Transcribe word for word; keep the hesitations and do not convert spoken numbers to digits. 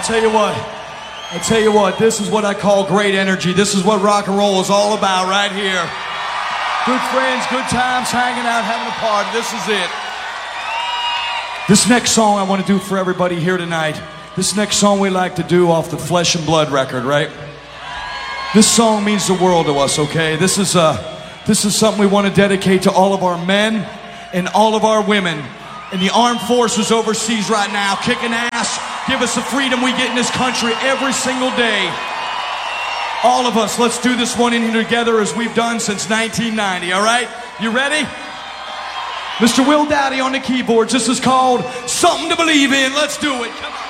tell you what, I tell you what, this is what I call great energy. This is what rock and roll is all about right here. Good friends, good times, hanging out, having a party. This is it. This next song I want to do for everybody here tonight. This next song we like to do off the Flesh and Blood record, right? This song means the world to us, okay? This is uh, this is something we want to dedicate to all of our men and all of our women in the armed forces overseas right now, kicking ass. Give us the freedom we get in this country every single day. All of us, let's do this one in here together as we've done since nineteen ninety, all right? You ready? Mister Will Dowdy on the keyboards. This is called Something to Believe In. Let's do it. Come on.